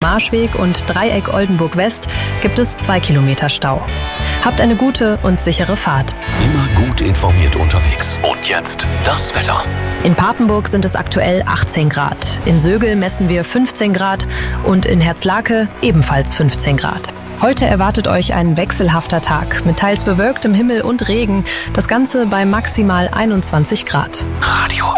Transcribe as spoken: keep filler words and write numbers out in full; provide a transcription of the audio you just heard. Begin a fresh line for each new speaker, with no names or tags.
Marschweg und Dreieck Oldenburg West gibt es zwei Kilometer Stau. Habt eine gute und sichere Fahrt.
Immer gut informiert unterwegs. Und jetzt das Wetter.
In Papenburg sind es aktuell achtzehn Grad. In Sögel messen wir fünfzehn Grad und in Herzlake ebenfalls fünfzehn Grad. Heute erwartet euch ein wechselhafter Tag mit teils bewölktem Himmel und Regen. Das Ganze bei maximal einundzwanzig Grad.
Radio